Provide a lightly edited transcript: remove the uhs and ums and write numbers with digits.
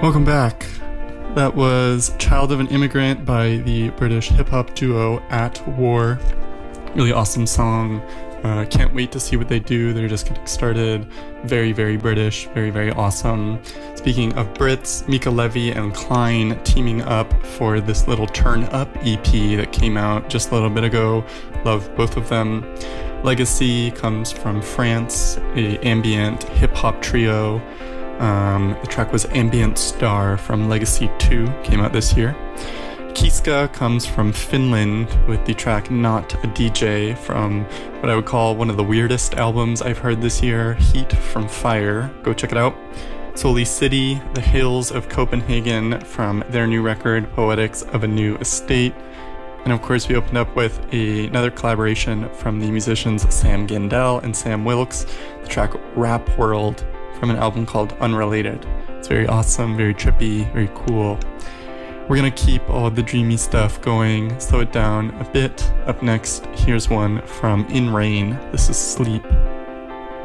Welcome back. That was Child of an Immigrant by the British hip-hop duo At War. Really awesome song. Can't wait to see what they do. They're just getting started. Very, very British. Very, very awesome. Speaking of Brits, Mika Levy and Klein teaming up for this little Turn Up EP that came out just a little bit ago. Love both of them. Legacy comes from France, a ambient hip-hop trio. The track was Ambient Star from Legacy 2, came out this year. Kiska comes from Finland with the track Not a DJ from what I would call one of the weirdest albums I've heard this year, Heat from Fire. Go check it out. Soli City, The Hills of Copenhagen from their new record, Poetics of a New Estate. And of course we opened up with another collaboration from the musicians Sam Gendel and Sam Wilkes, the track Rap World from an album called Unrelated. It's very awesome, very trippy, very cool. We're gonna keep all the dreamy stuff going, slow it down a bit. Up next, here's one from In Rain. This is Sleep.